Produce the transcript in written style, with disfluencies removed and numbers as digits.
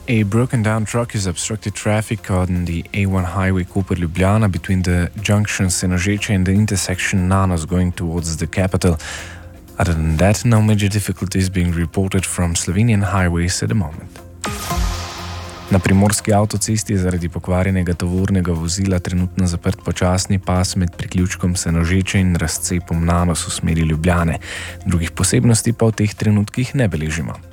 A broken down truck has obstructed traffic on the A1 highway Koper-Ljubljana between the junction Senožeče and the intersection Nanos going towards the capital. Other than that, no major difficulties being reported from Slovenian highways at the moment. Na primorski avtocesti je zaradi pokvarjenega tovornega vozila trenutno zaprt počasni pas med priključkom Senožeče in razcepom Nanos v smeri Ljubljane. Drugih posebnosti pa v teh trenutkih ne beležimo.